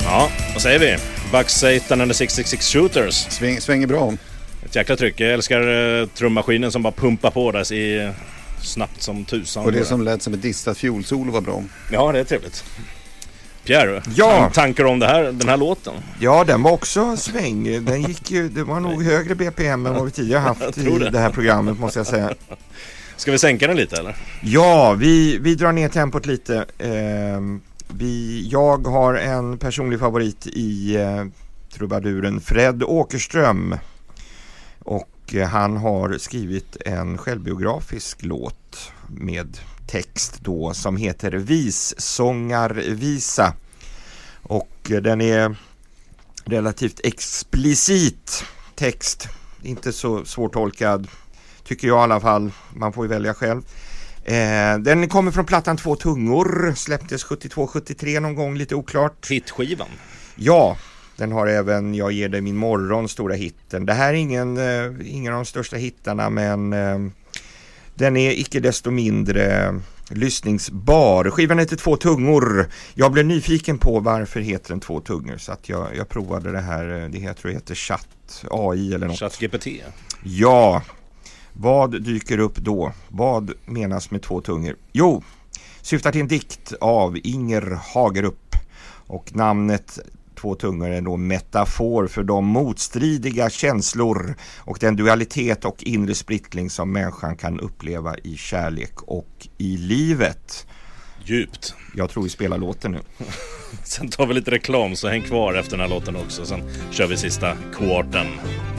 Ja, vad säger vi? Buck Satan and the 666 Shooters. Svänger bra. Ett jäkla tryck. Jag älskar trummaskinen som bara pumpar på där i snabbt som tusan. Och det som lät som ett distat fiolsolo var bra. Ja, det är trevligt. Pierre, ja. Tankar om den här låten? Ja, den var också sväng. Den gick ju, det var nog högre BPM än vad vi tidigare haft i det här programmet, måste jag säga. Ska vi sänka den lite eller? Ja, vi drar ner tempot lite. Jag har en personlig favorit i trubaduren Fred Åkerström. Och han har skrivit en självbiografisk låt med text då som heter Vissångarvisa. Och den är relativt explicit text. Inte så svårtolkad, tycker jag i alla fall. Man får ju välja själv. Den kommer från plattan Två tungor. Släpptes 72-73 någon gång, lite oklart. Hitskivan? Ja, den har även Jag ger dig min morgon, stora hitten. Det här är ingen av de största hittarna, men den är icke desto mindre lyssningsbar. Skivan heter Två tungor. Jag blev nyfiken på varför heter den Två tungor, så att jag provade det här. Jag tror det heter Chat AI eller något. ChatGPT? Ja. Vad dyker upp då? Vad menas med två tungor? Jo, syftar till en dikt av Inger Hagerup. Och namnet Två tungor är då metafor för de motstridiga känslor och den dualitet och inre splittring som människan kan uppleva i kärlek och i livet. Djupt. Jag tror vi spelar låten nu. Sen tar vi lite reklam, så häng kvar efter den här låten också. Sen kör vi sista kvarten.